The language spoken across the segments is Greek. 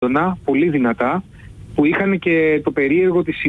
πολύ δυνατά, που είχαν και το περίεργο της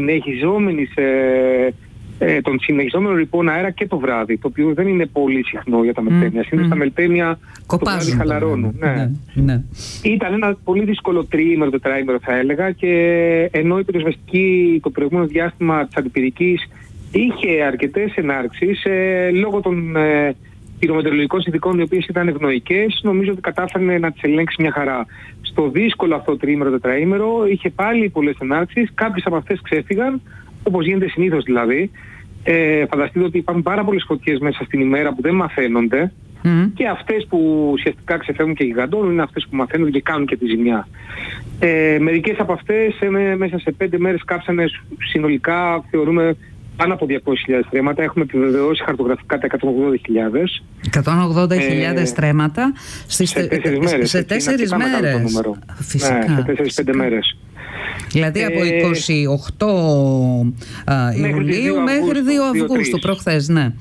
των συνεχιζόμενων ρηπών αέρα και το βράδυ, το οποίο δεν είναι πολύ συχνό για τα μελτέμια. Συνήθως τα μελτέμια το βράδυ χαλαρώνουν. Ναι. Ήταν ένα πολύ δύσκολο τριήμερο, τετράήμερο θα έλεγα, και ενώ η πυροσβεστική το προηγούμενο διάστημα της αντιπυρικής είχε αρκετές ενάρξεις, λόγω των πυρομετεωρολογικών συνθηκών, οι οποίες ήταν ευνοϊκές, νομίζω ότι κατάφερε να τις ελέγξει μια χαρά. Στο δύσκολο αυτό τριήμερο, τετραήμερο είχε πάλι πολλές ενάρξεις, κάποιες από αυτές ξέφυγαν, όπως γίνεται συνήθως δηλαδή. Φανταστείτε ότι υπάρχουν πάρα πολλές φωτιές μέσα στην ημέρα που δεν μαθαίνονται, και αυτές που ουσιαστικά ξεφεύγουν και γιγαντώνουν είναι αυτές που μαθαίνονται και κάνουν και τη ζημιά. Μερικές από αυτές μέσα σε 5 μέρες κάψανε συνολικά, θεωρούμε, πάνω από 200.000 στρέμματα. Έχουμε επιβεβαιώσει χαρτογραφικά τα 180.000. 180.000 στρέμματα σε 4 μέρες. Σε 4 μέρες. Φυσικά. Ναι, σε 4-5 μέρες. Δηλαδή από 28 Ιουλίου μέχρι 2 Αυγούστου, προχθές, ναι.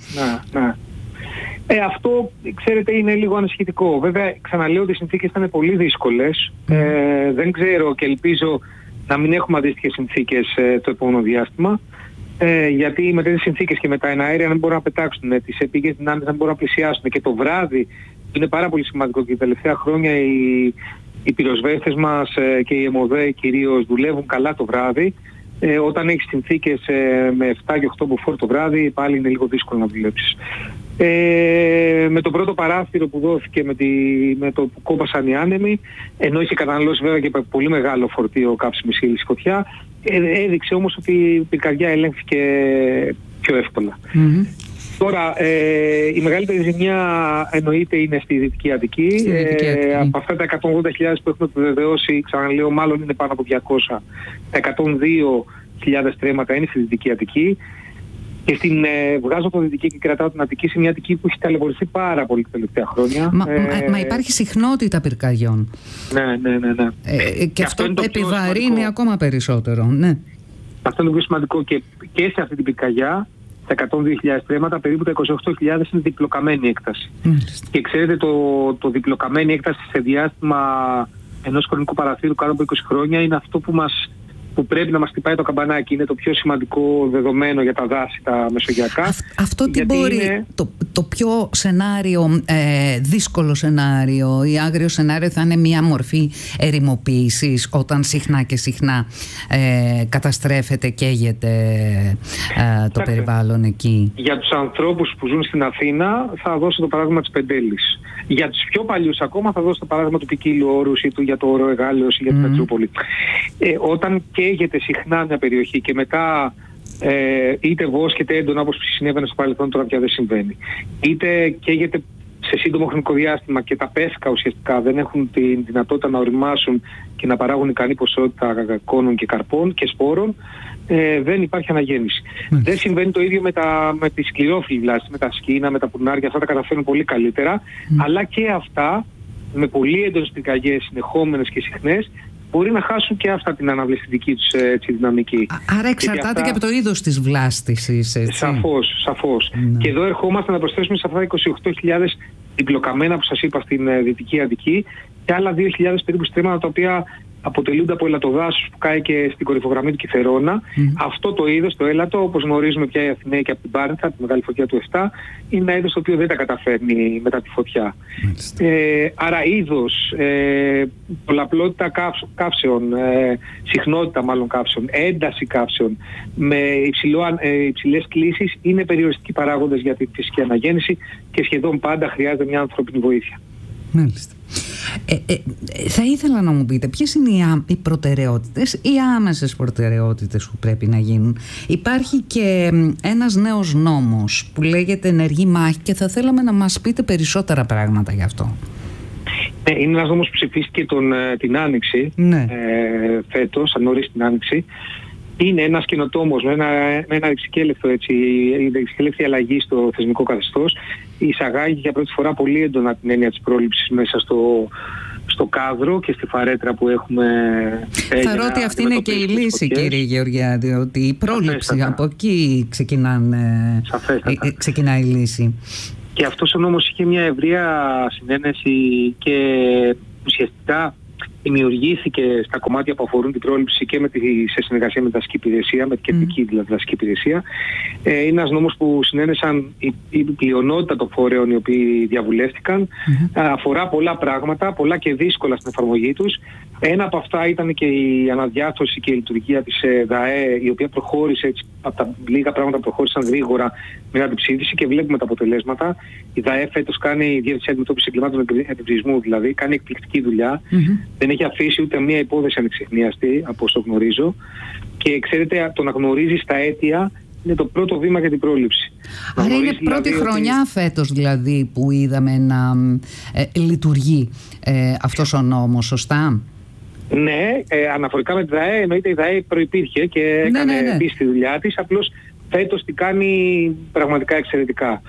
Αυτό, ξέρετε, είναι λίγο ανησυχητικό. Βέβαια, ξαναλέω ότι οι συνθήκες ήταν πολύ δύσκολες. Δεν ξέρω και ελπίζω να μην έχουμε αντίστοιχες συνθήκες το επόμενο διάστημα. Γιατί με τέτοιες συνθήκες και με τα εναέρια δεν μπορούν να πετάξουν, τις επίγειες δυνάμεις δεν μπορούν να πλησιάσουν, και το βράδυ είναι πάρα πολύ σημαντικό, και τα τελευταία χρόνια οι πυροσβέστες μας και οι ΕΜΟΔΕ κυρίως δουλεύουν καλά το βράδυ. Όταν έχεις συνθήκες με 7 και 8 μποφόρ το βράδυ, πάλι είναι λίγο δύσκολο να δουλέψεις. Με το πρώτο παράθυρο που δόθηκε με το που κόπασαν οι άνεμοι, ενώ είχε καταναλώσει βέβαια και πολύ μεγάλο φορτίο καύσιμης ύλης φωτιά, έδειξε όμως ότι η πυρκαγιά ελέγχθηκε πιο εύκολα. Τώρα, η μεγαλύτερη ζημιά εννοείται είναι στη Δυτική Αττική. Από αυτά τα 180.000 που έχουμε επιβεβαιώσει, ξαναλέω, μάλλον είναι πάνω από 200. Τα 102.000 στρέμματα είναι στη Δυτική Αττική. Και βγάζω το Δυτική και κρατάω την Αττική, σε μια Αττική που έχει ταλαιπωρηθεί πάρα πολύ τα τελευταία χρόνια. Μα υπάρχει συχνότητα πυρκαγιών. Ναι. Και αυτό επιβαρύνει ακόμα περισσότερο. Ναι. Αυτό είναι το πιο σημαντικό, και σε αυτή την πυρκαγιά, τα 102.000 στρέμματα, περίπου τα 28.000 είναι διπλοκαμένη έκταση. Και ξέρετε, το διπλοκαμένη έκταση σε διάστημα ενός χρονικού παραθύρου κάτω από 20 χρόνια είναι αυτό που πρέπει να μας χτυπάει το καμπανάκι. Είναι το πιο σημαντικό δεδομένο για τα δάση, τα μεσογειακά. Αυτό τι μπορεί, το πιο σενάριο, δύσκολο σενάριο ή άγριο σενάριο θα είναι μια μορφή ερημοποίησης, όταν συχνά και συχνά καταστρέφεται, καίγεται το περιβάλλον εκεί. Για τους ανθρώπους που ζουν στην Αθήνα θα δώσω το παράδειγμα της Πεντέλης. Για τους πιο παλιούς ακόμα θα δώσω το παράδειγμα του Ποικίλου Όρους ή για το Όρο Εγάλεως ή για την Πετρούπολη. Όταν καίγεται συχνά μια περιοχή και μετά είτε βόσκεται έντονα, όπως συνέβαινε στο παρελθόν, τώρα πια δεν συμβαίνει, είτε καίγεται σε σύντομο χρονικό διάστημα και τα πεύκα ουσιαστικά δεν έχουν τη δυνατότητα να οριμάσουν και να παράγουν ικανή ποσότητα κόνων και καρπών και σπόρων, δεν υπάρχει αναγέννηση. Δεν συμβαίνει το ίδιο με τη σκληρόφυλλη βλάση, με τα σκίνα, με τα πουρνάρια. Αυτά τα καταφέρουν πολύ καλύτερα, αλλά και αυτά με πολύ έντονες πυρκαγιές συνεχόμενες και συχνές μπορεί να χάσουν και αυτά την αναβληστική τους δυναμική. Άρα εξαρτάται και από το είδος της βλάστησης, έτσι. Σαφώς. Και εδώ ερχόμαστε να προσθέσουμε σε αυτά τα 28.000 διπλοκαμένα που σας είπα στην Δυτική Αττική και άλλα 2.000 περίπου στρέμματα, τα οποία αποτελούνται από ελατοδάσους που κάει και στην κορυφογραμμή του Κιθερόνα. Αυτό το είδος, το έλατο, όπως γνωρίζουμε πια οι Αθηναίοι και από την Πάρνηθα, από τη μεγάλη φωτιά του 7, είναι ένα είδος το οποίο δεν τα καταφέρνει μετά τη φωτιά. Άρα είδος, πολλαπλότητα καύσεων, συχνότητα μάλλον καύσεων, ένταση καύσεων με υψηλές κλίσεις είναι περιοριστικοί παράγοντες για τη φυσική αναγέννηση και σχεδόν πάντα χρειάζεται μια ανθρώπινη βοήθεια. Μάλιστα. Θα ήθελα να μου πείτε ποιες είναι οι προτεραιότητες, οι άμεσες προτεραιότητες που πρέπει να γίνουν. Υπάρχει και ένας νέος νόμος που λέγεται ενεργή μάχη και θα θέλαμε να μας πείτε περισσότερα πράγματα γι' αυτό. Είναι ένας νόμος που ψηφίστηκε την Άνοιξη, φέτος, αν νωρίς την Άνοιξη. Είναι ένας καινοτόμος με ένα ρηξικέλευθη αλλαγή στο θεσμικό καθεστώς. Εισαγάγει για πρώτη φορά πολύ έντονα την έννοια της πρόληψης μέσα στο κάδρο και στη φαρέτρα που έχουμε. Θεωρώ ότι αυτή είναι και η λύση, κύριε Γεωργιάδη, ότι η πρόληψη, από εκεί ξεκινάει η λύση. Και αυτός ο νόμος είχε μια ευρεία συνένεση και ουσιαστικά δημιουργήθηκε στα κομμάτια που αφορούν την πρόληψη και σε συνεργασία με την δασική υπηρεσία, με την κεντρική δηλαδή δασική υπηρεσία. Είναι ένας νόμος που συνένεσαν η πλειονότητα των φορέων οι οποίοι διαβουλεύτηκαν. Αφορά πολλά πράγματα, πολλά και δύσκολα στην εφαρμογή τους. Ένα από αυτά ήταν και η αναδιάρθρωση και η λειτουργία της ΔΑΕ, η οποία προχώρησε έτσι, από τα λίγα πράγματα προχώρησαν γρήγορα μετά την ψήφιση και βλέπουμε τα αποτελέσματα. Η ΔΑΕ φέτος κάνει, η Διεύθυνση Αντιμετώπισης Εγκλημάτων Εμπειρισμού δηλαδή, κάνει εκπληκτική δουλειά. Δεν έχει αφήσει ούτε μία υπόθεση ανεξιχνίαστη, από όσο γνωρίζω. Και ξέρετε, το να γνωρίζεις τα αίτια είναι το πρώτο βήμα για την πρόληψη. Άρα είναι πρώτη χρονιά φέτος δηλαδή που είδαμε να λειτουργεί αυτός ο νόμος, σωστά? Ναι, αναφορικά με τη ΔΑΕ, εννοείται η ΔΑΕ προϋπήρχε και έκανε επίσης τη δουλειά της, απλώς φέτος την κάνει πραγματικά εξαιρετικά.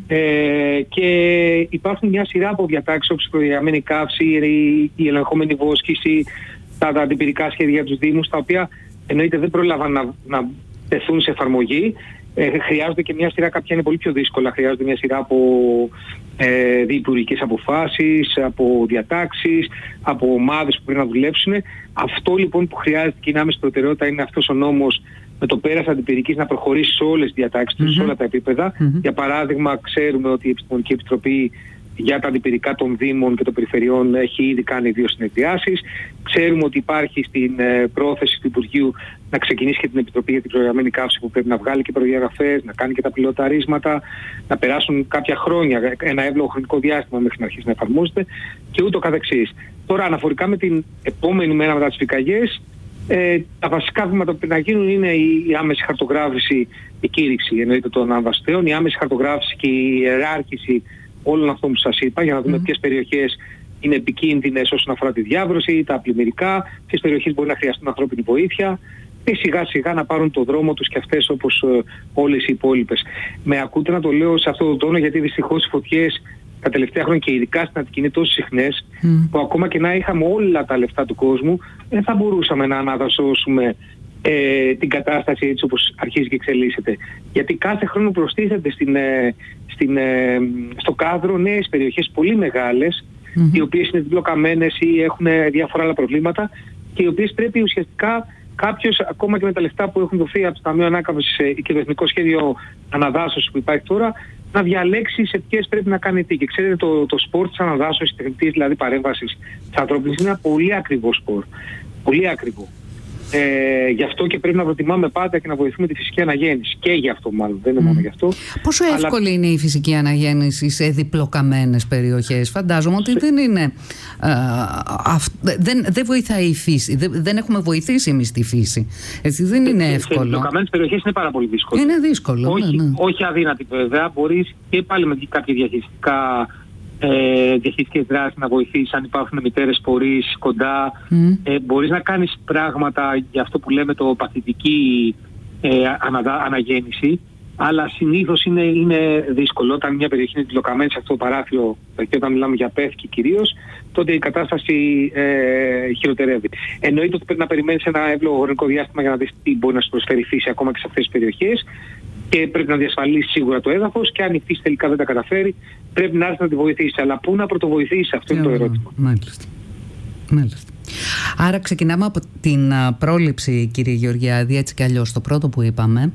Και υπάρχουν μια σειρά από διατάξεις όπως η προδιαγραμμένη καύση, η ελεγχόμενη βόσκηση, τα αντιπυρικά σχέδια για τους Δήμους, τα οποία εννοείται δεν πρόλαβαν να τεθούν σε εφαρμογή. Χρειάζονται και μια σειρά, κάποια είναι πολύ πιο δύσκολα, χρειάζονται μια σειρά από διυπουργικές αποφάσεις, από διατάξεις, από ομάδες που πρέπει να δουλέψουν. Αυτό λοιπόν που χρειάζεται και είναι άμεση προτεραιότητα είναι αυτός ο νόμος με το πέρας αντιπυρικής να προχωρήσει σε όλες τις διατάξεις του, σε όλα τα επίπεδα. Για παράδειγμα, ξέρουμε ότι η Επιστημονική Επιτροπή για τα αντιπυρικά των Δήμων και των Περιφερειών έχει ήδη κάνει 2 συνεδριάσεις. Ξέρουμε ότι υπάρχει στην πρόθεση του Υπουργείου να ξεκινήσει και την Επιτροπή για την Προγραμμένη Καύση που πρέπει να βγάλει και προδιαγραφές, να κάνει και τα πιλωταρίσματα, να περάσουν κάποια χρόνια, ένα εύλογο χρονικό διάστημα μέχρι να αρχίσει να εφαρμόζεται και ούτω καθεξής. Τώρα, αναφορικά με την επόμενη μέρα μετά τις πυρκαγιές, τα βασικά βήματα που πρέπει να γίνουν είναι η άμεση χαρτογράφηση, η κήρυξη εννοείται των αμβαστέων, η άμεση χαρτογράφηση και η ιεράρχηση όλων αυτών που σας είπα, για να δούμε ποιες περιοχές είναι επικίνδυνες όσον αφορά τη διάβρωση, τα πλημμυρικά, ποιες περιοχές μπορεί να χρειαστούν ανθρώπινη βοήθεια και σιγά σιγά να πάρουν το δρόμο τους και αυτές όπως όλες οι υπόλοιπες. Με ακούτε να το λέω σε αυτόν τον τόνο γιατί δυστυχώς οι φωτιές τα τελευταία χρόνια και ειδικά στην Αττική είναι τόσο συχνές που ακόμα και να είχαμε όλα τα λεφτά του κόσμου δεν θα μπορούσαμε να αναδασώσουμε την κατάσταση έτσι όπως αρχίζει και εξελίσσεται. Γιατί κάθε χρόνο προστίθεται στο κάδρο νέες περιοχές πολύ μεγάλες, οι οποίες είναι διπλοκαμμένες ή έχουν διάφορα άλλα προβλήματα και οι οποίες πρέπει ουσιαστικά κάποιος, ακόμα και με τα λεφτά που έχουν δοθεί από το Ταμείο Ανάκαμψης και το Εθνικό Σχέδιο Αναδάσωσης που υπάρχει τώρα, να διαλέξει σε ποιες πρέπει να κάνει τι. Και ξέρετε, το σπορ της αναδάσωσης, τεχνητής δηλαδή παρέμβασης της ανθρώπινης, είναι ένα πολύ ακριβό σπορ. Πολύ ακριβό. Γι' αυτό και πρέπει να προτιμάμε πάντα και να βοηθούμε τη φυσική αναγέννηση. Και γι' αυτό μάλλον, δεν είναι μόνο γι' αυτό. Πόσο εύκολη είναι η φυσική αναγέννηση σε διπλοκαμμένες περιοχές? Φαντάζομαι ότι δεν είναι. Δεν βοηθάει η φύση. Δεν έχουμε βοηθήσει εμείς τη φύση. Έτσι, δεν είναι εύκολο. Σε διπλοκαμμένες περιοχές είναι πάρα πολύ δύσκολο. Είναι δύσκολο. Όχι αδύνατη βέβαια. Μπορείς και πάλι με κάποια διαχειριστικές δράσεις να βοηθήσεις αν υπάρχουν μητέρες πορείς κοντά. Μπορείς να κάνεις πράγματα για αυτό που λέμε το παθητική αναγέννηση, αλλά συνήθως είναι δύσκολο. Όταν μια περιοχή είναι διπλοκαμμένη σε αυτό το παράθυρο, και όταν μιλάμε για πέθκη κυρίως, τότε η κατάσταση χειροτερεύει. Εννοείται ότι πρέπει να περιμένεις ένα εύλογο χρονικό διάστημα για να δεις τι μπορεί να σου προσφέρει η φύση ακόμα και σε αυτές τις περιοχές. Και πρέπει να διασφαλίσει σίγουρα το έδαφος και αν η φύση τελικά δεν τα καταφέρει, πρέπει να έρθει να τη βοηθήσει. Αλλά πού να πρωτοβοηθήσει, αυτό είναι το ερώτημα. Μάλιστα. Άρα ξεκινάμε από την πρόληψη, κύριε Γεωργιάδη, έτσι κι αλλιώς το πρώτο που είπαμε.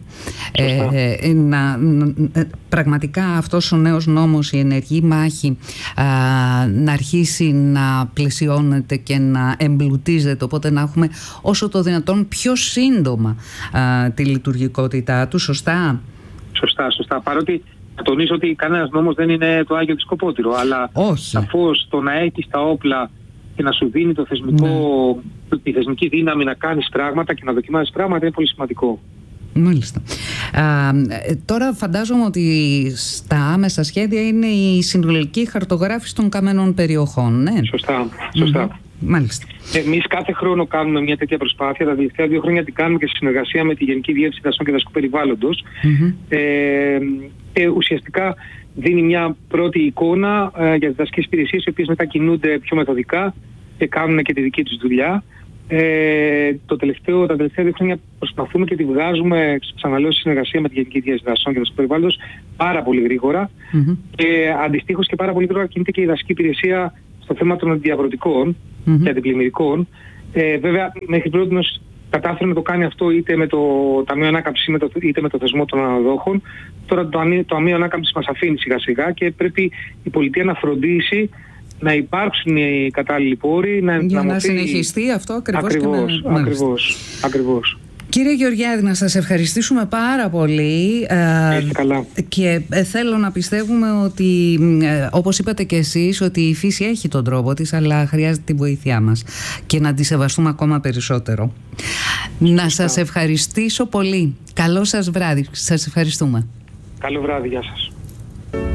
Πραγματικά αυτός ο νέος νόμος, η ενεργή μάχη, να αρχίσει να πλαισιώνεται και να εμπλουτίζεται, οπότε να έχουμε όσο το δυνατόν πιο σύντομα τη λειτουργικότητά του, σωστά? Σωστά. Παρότι θα τονίσω ότι κανένας νόμος δεν είναι το Άγιο Δισκοπότηρο, αλλά σαφώς το να έχεις τα όπλα και να σου δίνει τη θεσμική δύναμη να κάνεις πράγματα και να δοκιμάζεις πράγματα είναι πολύ σημαντικό. Μάλιστα. Τώρα φαντάζομαι ότι στα άμεσα σχέδια είναι η συνολική χαρτογράφηση των καμένων περιοχών, ναι? Σωστά. Μάλιστα. Εμείς κάθε χρόνο κάνουμε μια τέτοια προσπάθεια. Τα τελευταία 2 χρόνια την κάνουμε και σε συνεργασία με τη Γενική Διεύθυνση Δασών και Δασικού Περιβάλλοντος. Και ουσιαστικά δίνει μια πρώτη εικόνα για τις δασικές υπηρεσίες, οι οποίες μετά κινούνται πιο μεθοδικά και κάνουν και τη δική τους δουλειά. Τα τελευταία 2 χρόνια προσπαθούμε και τη βγάζουμε, ξαναλέω, σε συνεργασία με τη Γενική Διεύθυνση Δασών και Δασικού Περιβάλλοντος πάρα πολύ γρήγορα. Και αντιστοίχως και πάρα πολύ γρήγορα κινείται και η δασική υπηρεσία στο θέμα των αντιδιαβρωτικών και αντιπλημμυρικών. Βέβαια, μέχρι πρώτης κατάφερε να το κάνει αυτό είτε με το Ταμείο Ανάκαμψης είτε με το θεσμό των αναδόχων. Τώρα το Ταμείο Ανάκαμψης μας αφήνει σιγά σιγά και πρέπει η πολιτεία να φροντίσει να υπάρξουν οι κατάλληλοι πόροι. Για να συνεχιστεί αυτό ακριβώς. Κύριε Γεωργιάδη, να σας ευχαριστήσουμε πάρα πολύ. Καλά. Και θέλω να πιστεύουμε ότι, όπως είπατε και εσείς, ότι η φύση έχει τον τρόπο της, αλλά χρειάζεται τη βοήθειά μας και να τη σεβαστούμε ακόμα περισσότερο. Να σας ευχαριστήσω πολύ. Καλό σας βράδυ. Σας ευχαριστούμε. Καλό βράδυ. Γεια σας.